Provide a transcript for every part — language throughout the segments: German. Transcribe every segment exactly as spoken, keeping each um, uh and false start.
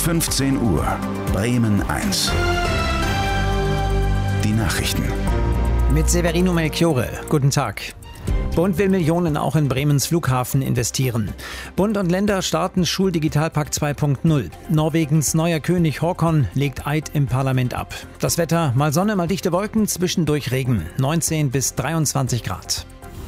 fünfzehn Uhr, Bremen eins. Die Nachrichten. Mit Severino Melchiorre. Guten Tag. Bund will Millionen auch in Bremens Flughafen investieren. Bund und Länder starten Schuldigitalpakt zwei Punkt null. Norwegens neuer König Håkon legt Eid im Parlament ab. Das Wetter: mal Sonne, mal dichte Wolken, zwischendurch Regen. neunzehn bis dreiundzwanzig Grad.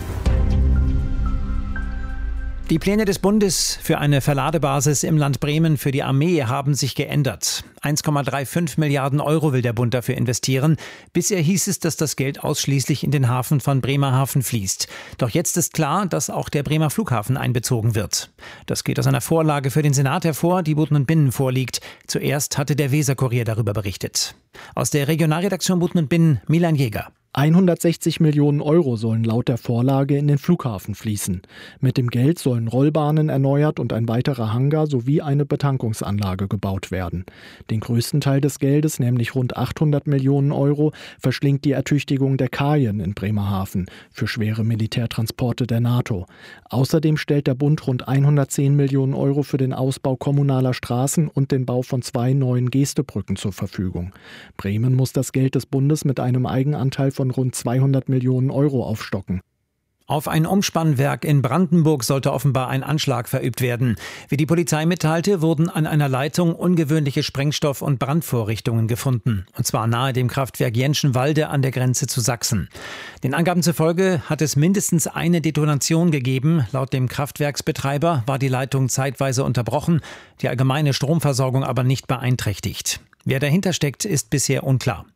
Die Pläne des Bundes für eine Verladebasis im Land Bremen für die Armee haben sich geändert. eins Komma fünfunddreißig Milliarden Euro will der Bund dafür investieren. Bisher hieß es, dass das Geld ausschließlich in den Hafen von Bremerhaven fließt. Doch jetzt ist klar, dass auch der Bremer Flughafen einbezogen wird. Das geht aus einer Vorlage für den Senat hervor, die Buten und Binnen vorliegt. Zuerst hatte der Weser-Kurier darüber berichtet. Aus der Regionalredaktion Buten und Binnen, Milan Jäger. hundertsechzig Millionen Euro sollen laut der Vorlage in den Flughafen fließen. Mit dem Geld sollen Rollbahnen erneuert und ein weiterer Hangar sowie eine Betankungsanlage gebaut werden. Den größten Teil des Geldes, nämlich rund achthundert Millionen Euro, verschlingt die Ertüchtigung der Kajen in Bremerhaven für schwere Militärtransporte der NATO. Außerdem stellt der Bund rund hundertzehn Millionen Euro für den Ausbau kommunaler Straßen und den Bau von zwei neuen Gestebrücken zur Verfügung. Bremen muss das Geld des Bundes mit einem Eigenanteil von rund zweihundert Millionen Euro aufstocken. Auf ein Umspannwerk in Brandenburg sollte offenbar ein Anschlag verübt werden. Wie die Polizei mitteilte, wurden an einer Leitung ungewöhnliche Sprengstoff- und Brandvorrichtungen gefunden. Und zwar nahe dem Kraftwerk Jenschenwalde an der Grenze zu Sachsen. Den Angaben zufolge hat es mindestens eine Detonation gegeben. Laut dem Kraftwerksbetreiber war die Leitung zeitweise unterbrochen, die allgemeine Stromversorgung aber nicht beeinträchtigt. Wer dahinter steckt, ist bisher unklar.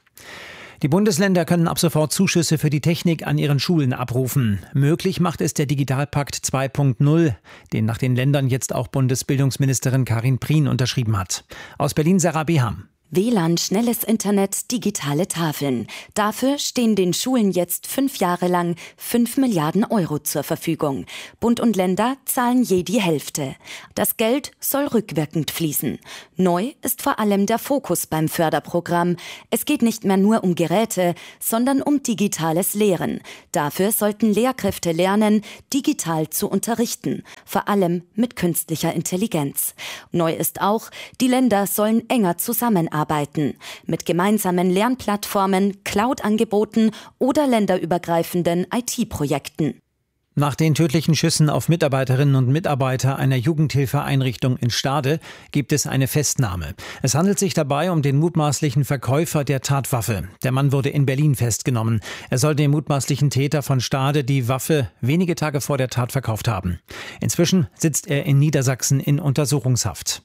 Die Bundesländer können ab sofort Zuschüsse für die Technik an ihren Schulen abrufen. Möglich macht es der Digitalpakt zwei Punkt null, den nach den Ländern jetzt auch Bundesbildungsministerin Karin Prien unterschrieben hat. Aus Berlin Sarah Beham. W L A N, schnelles Internet, digitale Tafeln. Dafür stehen den Schulen jetzt fünf Jahre lang fünf Milliarden Euro zur Verfügung. Bund und Länder zahlen je die Hälfte. Das Geld soll rückwirkend fließen. Neu ist vor allem der Fokus beim Förderprogramm. Es geht nicht mehr nur um Geräte, sondern um digitales Lehren. Dafür sollten Lehrkräfte lernen, digital zu unterrichten, vor allem mit künstlicher Intelligenz. Neu ist auch, die Länder sollen enger zusammenarbeiten. Arbeiten. Mit gemeinsamen Lernplattformen, Cloud-Angeboten oder länderübergreifenden I T-Projekten. Nach den tödlichen Schüssen auf Mitarbeiterinnen und Mitarbeiter einer Jugendhilfeeinrichtung in Stade gibt es eine Festnahme. Es handelt sich dabei um den mutmaßlichen Verkäufer der Tatwaffe. Der Mann wurde in Berlin festgenommen. Er soll dem mutmaßlichen Täter von Stade die Waffe wenige Tage vor der Tat verkauft haben. Inzwischen sitzt er in Niedersachsen in Untersuchungshaft.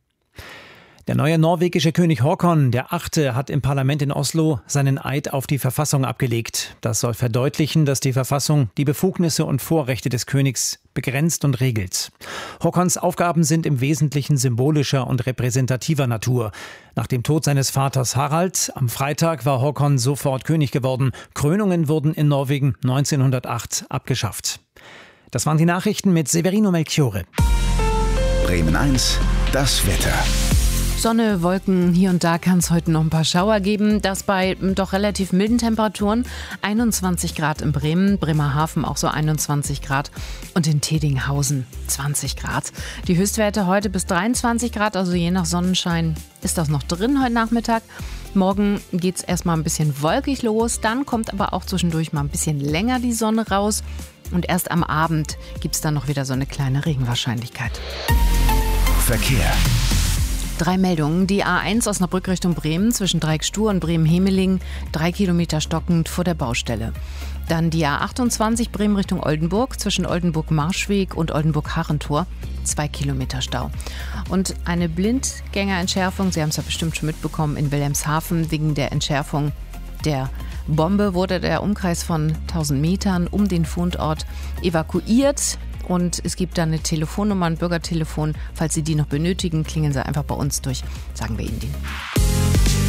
Der neue norwegische König Håkon der Achte hat im Parlament in Oslo seinen Eid auf die Verfassung abgelegt. Das soll verdeutlichen, dass die Verfassung die Befugnisse und Vorrechte des Königs begrenzt und regelt. Håkons Aufgaben sind im Wesentlichen symbolischer und repräsentativer Natur. Nach dem Tod seines Vaters Harald am Freitag war Håkon sofort König geworden. Krönungen wurden in Norwegen neunzehnhundertacht abgeschafft. Das waren die Nachrichten mit Severino Melchiorre. Bremen eins, das Wetter. Sonne, Wolken, hier und da kann es heute noch ein paar Schauer geben. Das bei doch relativ milden Temperaturen. einundzwanzig Grad in Bremen, Bremerhaven auch so einundzwanzig Grad und in Tedinghausen zwanzig Grad. Die Höchstwerte heute bis dreiundzwanzig Grad, also je nach Sonnenschein ist das noch drin heute Nachmittag. Morgen geht es erstmal ein bisschen wolkig los, dann kommt aber auch zwischendurch mal ein bisschen länger die Sonne raus. Und erst am Abend gibt es dann noch wieder so eine kleine Regenwahrscheinlichkeit. Verkehr. Drei Meldungen. Die A eins Osnabrück Richtung Bremen zwischen Dreiecksstuhr und Bremen-Hemeling, drei Kilometer stockend vor der Baustelle. Dann die A achtundzwanzig Bremen Richtung Oldenburg zwischen Oldenburg-Marschweg und Oldenburg-Harrentor, zwei Kilometer Stau. Und eine Blindgängerentschärfung, Sie haben es ja bestimmt schon mitbekommen, in Wilhelmshaven wegen der Entschärfung der Bombe wurde der Umkreis von tausend Metern um den Fundort evakuiert. Und es gibt da eine Telefonnummer, ein Bürgertelefon. Falls Sie die noch benötigen, klingeln Sie einfach bei uns durch. Sagen wir Ihnen die.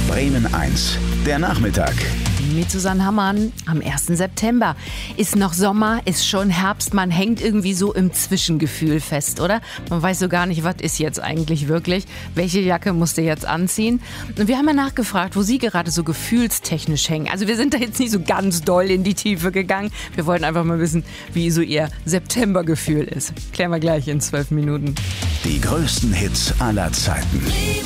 Bremen eins, der Nachmittag. Mit Susanne Hammann. Am ersten September ist noch Sommer, ist schon Herbst. Man hängt irgendwie so im Zwischengefühl fest, oder? Man weiß so gar nicht, was ist jetzt eigentlich wirklich? Welche Jacke musst du jetzt anziehen? Und wir haben ja nachgefragt, wo Sie gerade so gefühlstechnisch hängen. Also wir sind da jetzt nicht so ganz doll in die Tiefe gegangen. Wir wollten einfach mal wissen, wie so Ihr Septembergefühl ist. Klären wir gleich in zwölf Minuten. Die größten Hits aller Zeiten.